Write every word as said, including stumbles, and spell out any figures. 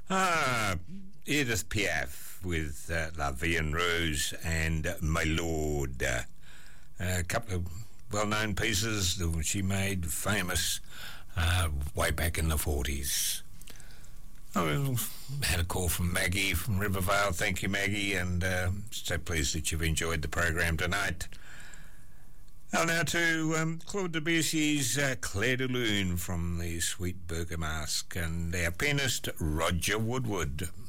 Ah, Edith Piaf with uh, La Vie en Rose and My Lord. Uh, a couple of well-known pieces that she made famous uh, way back in the forties. I had a call from Maggie from Rivervale. Thank you, Maggie, and uh, so pleased that you've enjoyed the program tonight. Well, now to um, Claude Debussy's uh, Clair de Lune from the Sweet Burger Mask, and our pianist Roger Woodward.